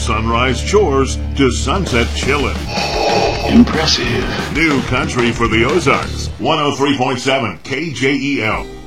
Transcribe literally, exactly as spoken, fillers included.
sunrise chores to sunset chillin'. Impressive. New country for the Ozarks. one oh three point seven K J E L.